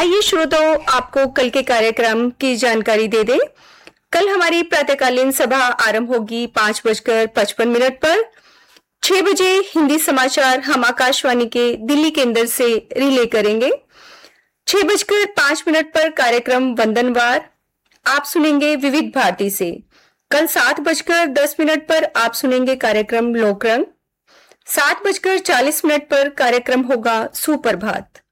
आइए श्रोताओं, आपको कल के कार्यक्रम की जानकारी दे दें। कल हमारी प्रातःकालीन सभा आरंभ होगी 5:55 पर। 6 बजे हिंदी समाचार हम आकाशवाणी के दिल्ली केंद्र से रिले करेंगे। 6:05 पर कार्यक्रम वंदनवार आप सुनेंगे विविध भारती से। कल 7:10 पर आप सुनेंगे कार्यक्रम लोकरंग। 7:40 पर कार्यक्रम होगा सुप्रभात।